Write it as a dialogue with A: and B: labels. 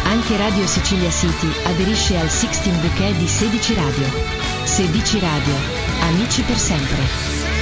A: Anche Radio Sicilia City aderisce al 16 Bouquet di 16 Radio. 16 Radio. Amici per sempre.